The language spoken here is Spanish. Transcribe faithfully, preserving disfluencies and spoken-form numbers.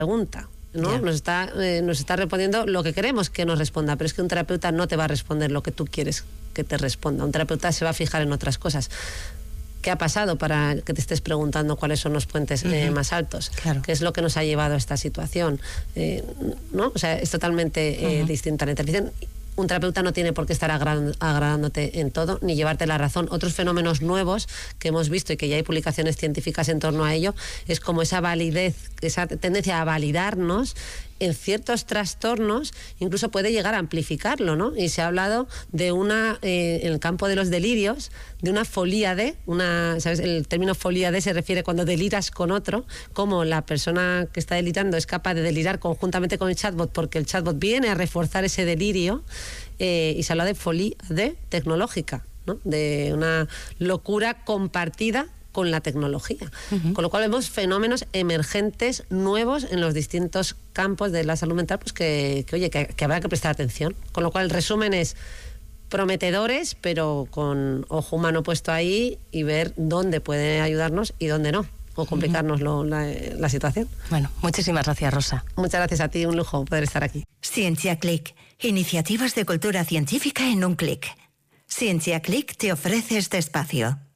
pregunta, ¿no? Yeah. Nos está, eh, nos está respondiendo lo que queremos que nos responda, pero es que un terapeuta no te va a responder lo que tú quieres que te responda. Un terapeuta se va a fijar en otras cosas. ¿Qué ha pasado para que te estés preguntando cuáles son los puentes uh-huh. eh, más altos? Claro. ¿Qué es lo que nos ha llevado a esta situación? Eh, ¿no? O sea, es totalmente eh, uh-huh. distinta la intervención. Un terapeuta no tiene por qué estar agrad- agradándote en todo, ni llevarte la razón. Otros fenómenos nuevos que hemos visto y que ya hay publicaciones científicas en torno a ello, es como esa validez, esa tendencia a validarnos en ciertos trastornos, incluso puede llegar a amplificarlo, ¿no? Y se ha hablado de una, eh, en el campo de los delirios, de una folía de, una, ¿sabes? El término folía de se refiere cuando deliras con otro, como la persona que está delirando es capaz de delirar conjuntamente con el chatbot, porque el chatbot viene a reforzar ese delirio, eh, y se habla de folía de tecnológica, ¿no? De una locura compartida con la tecnología. Uh-huh. Con lo cual vemos fenómenos emergentes nuevos en los distintos campos de la salud mental, pues que, que oye, que, que habrá que prestar atención. Con lo cual el resumen es prometedores, pero con ojo humano puesto ahí y ver dónde puede ayudarnos y dónde no, o complicarnos uh-huh. la, la situación. Bueno, muchísimas gracias, Rosa. Muchas gracias a ti, un lujo poder estar aquí. Ciencia Click, iniciativas de cultura científica en un clic. Ciencia Click te ofrece este espacio.